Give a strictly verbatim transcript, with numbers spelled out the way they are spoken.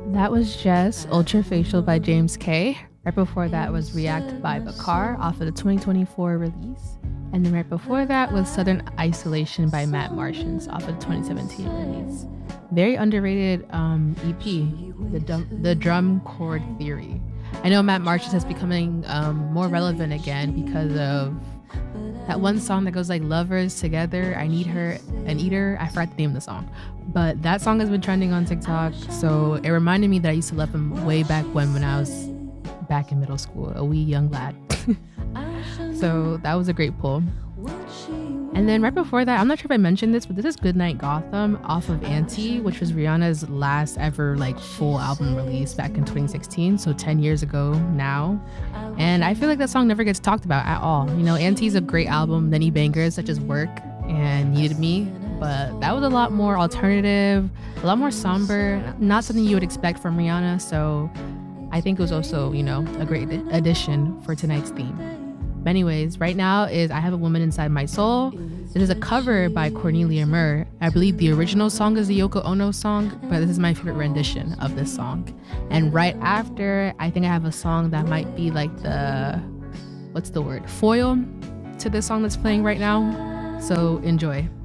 That was Jess, Ultrafacial by James K. Right before that was React by Bakar off of the twenty twenty-four release. And then right before that was Southern Isolation by Matt Martians off of the twenty seventeen release. Very underrated um, E P, the, dum- the Drum Chord Theory. I know Matt Martians is becoming um, more relevant again because of that one song that goes like lovers together, I need her and eater. I forgot the name of the song. But that song has been trending on TikTok. So it reminded me that I used to love him way back when when I was back in middle school, a wee young lad. So that was a great pull. And then right before that, I'm not sure if I mentioned this, but this is Goodnight Gotham off of Anti, which was Rihanna's last ever like full album release back in twenty sixteen, so ten years ago now. And I feel like that song never gets talked about at all. You know, Anti's a great album, many bangers such as Work and Needed Me, but that was a lot more alternative, a lot more somber, not something you would expect from Rihanna. So I think it was also, you know, a great addition for tonight's theme. But anyways, right now is I Have a Woman Inside My Soul. This is a cover by Cornelia Murr. I believe the original song is the Yoko Ono song, but this is my favorite rendition of this song. And right after, I think I have a song that might be like the, what's the word, foil to this song that's playing right now. So enjoy.